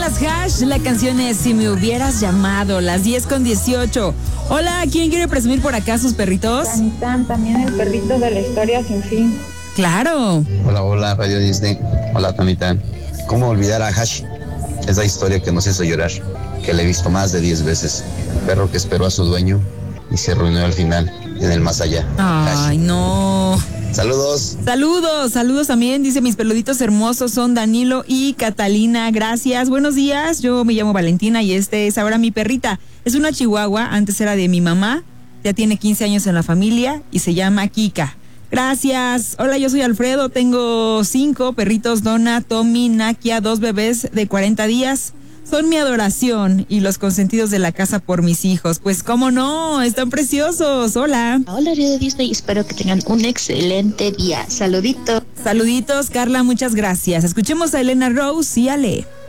las Hash, la canción es Si me hubieras llamado, las 10:18. Hola, ¿quién quiere presumir por acá sus perritos? Tanitán, también el perrito de la historia sin fin. Claro. Hola, Radio Disney. Hola, Tanitán. ¿Cómo olvidar a Hash? Esa historia que nos hizo llorar, que le he visto más de 10 veces. Perro que esperó a su dueño y se reunió al final, en el más allá. Ay, Hash. no. Saludos. Saludos también. Dice, mis peluditos hermosos son Danilo y Catalina. Gracias. Buenos días. Yo me llamo Valentina y este es ahora mi perrita. Es una chihuahua. Antes era de mi mamá. Ya tiene 15 años en la familia y se llama Kika. Gracias. Hola, yo soy Alfredo. Tengo 5 perritos, Donna, Tommy, Nakia, 2 bebés de 40 días. Son mi adoración y los consentidos de la casa por mis hijos. Pues cómo no, están preciosos. Hola. Hola, Radio Disney, espero que tengan un excelente día. Saluditos. Saluditos, Carla, muchas gracias. Escuchemos a Elena Rose y Ale.